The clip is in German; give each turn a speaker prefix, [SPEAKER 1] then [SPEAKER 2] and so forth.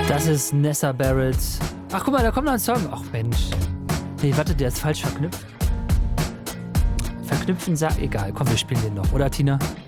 [SPEAKER 1] Das ist Nessa Barrett. Ach, guck mal, da kommt noch ein Song. Ach, Mensch. Nee, warte, der ist falsch verknüpft. Verknüpfen, egal. Komm, wir spielen den noch. Oder, Tina?